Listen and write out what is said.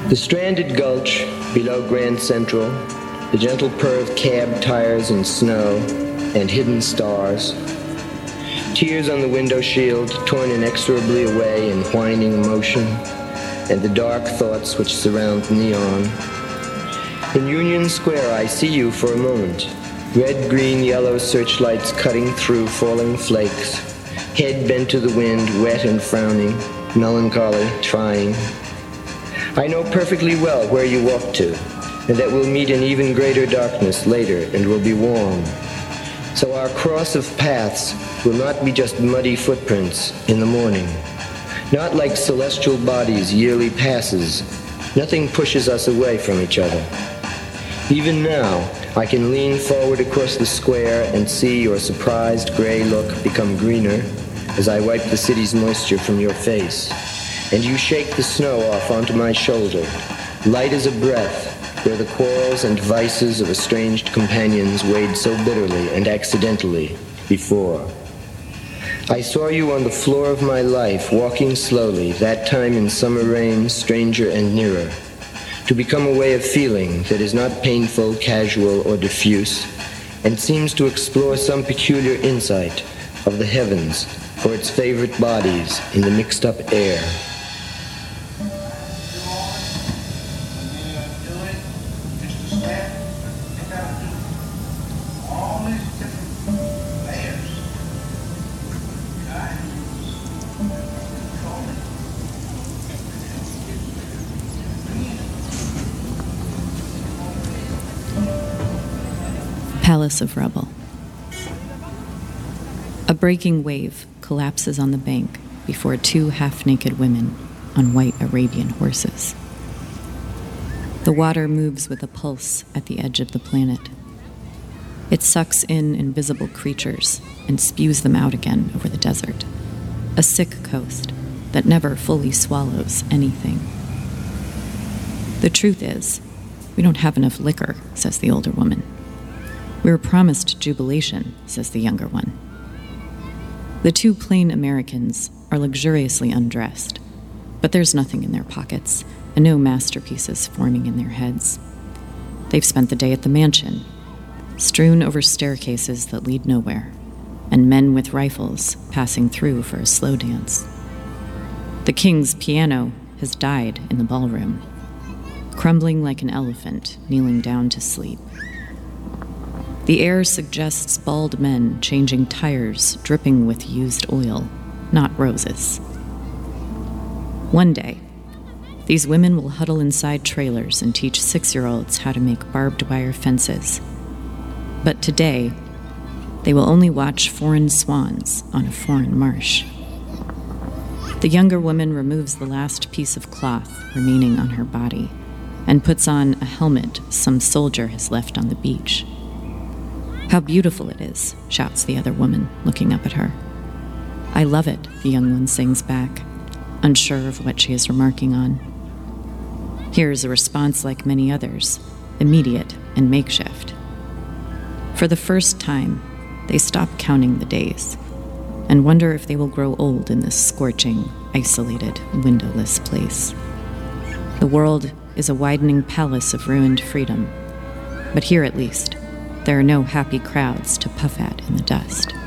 The stranded gulch below Grand Central, the gentle purr of cab tires in snow, and hidden stars. Tears on the window shield, torn inexorably away in whining motion, and the dark thoughts which surround neon. In Union Square, I see you for a moment. Red, green, yellow searchlights cutting through falling flakes. Head bent to the wind, wet and frowning, melancholy, trying. I know perfectly well where you walk to, and that we'll meet in even greater darkness later and will be warm. So our cross of paths will not be just muddy footprints in the morning. Not like celestial bodies yearly passes. Nothing pushes us away from each other. Even now, I can lean forward across the square and see your surprised gray look become greener as I wipe the city's moisture from your face. And you shake the snow off onto my shoulder, light as a breath, where the quarrels and vices of estranged companions weighed so bitterly and accidentally before. I saw you on the floor of my life, walking slowly, that time in summer rain, stranger and nearer, to become a way of feeling that is not painful, casual, or diffuse, and seems to explore some peculiar insight of the heavens for its favorite bodies in the mixed-up air. Palace of Rubble. A breaking wave collapses on the bank before two half-naked women on white Arabian horses. The water moves with a pulse at the edge of the planet. It sucks in invisible creatures and spews them out again over the desert. A sick coast that never fully swallows anything. The truth is, we don't have enough liquor, says the older woman. We were promised jubilation, says the younger one. The two plain Americans are luxuriously undressed, but there's nothing in their pockets and no masterpieces forming in their heads. They've spent the day at the mansion, strewn over staircases that lead nowhere, and men with rifles passing through for a slow dance. The king's piano has died in the ballroom, crumbling like an elephant kneeling down to sleep. The air suggests bald men changing tires dripping with used oil, not roses. One day, these women will huddle inside trailers and teach 6-year-olds how to make barbed wire fences. But today, they will only watch foreign swans on a foreign marsh. The younger woman removes the last piece of cloth remaining on her body and puts on a helmet some soldier has left on the beach. "How beautiful it is," shouts the other woman, looking up at her. "I love it," the young one sings back, unsure of what she is remarking on. Here's a response like many others, immediate and makeshift. For the first time, they stop counting the days and wonder if they will grow old in this scorching, isolated, windowless place. The world is a widening palace of ruined freedom, but here at least, there are no happy crowds to puff at in the dust.